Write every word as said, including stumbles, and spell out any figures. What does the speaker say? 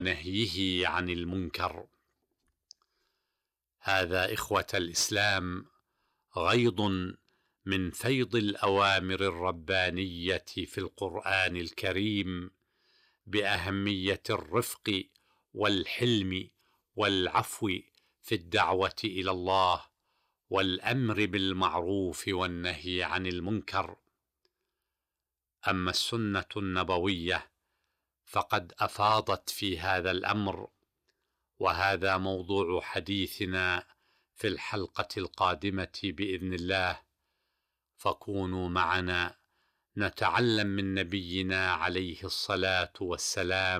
ونهيه عن المنكر. هذا إخوة الإسلام غيض من فيض الأوامر الربانية في القرآن الكريم بأهمية الرفق والحلم والعفو في الدعوة إلى الله والأمر بالمعروف والنهي عن المنكر. أما السنة النبوية فقد أفاضت في هذا الأمر، وهذا موضوع حديثنا في الحلقة القادمة بإذن الله، فكونوا معنا نتعلم من نبينا عليه الصلاة والسلام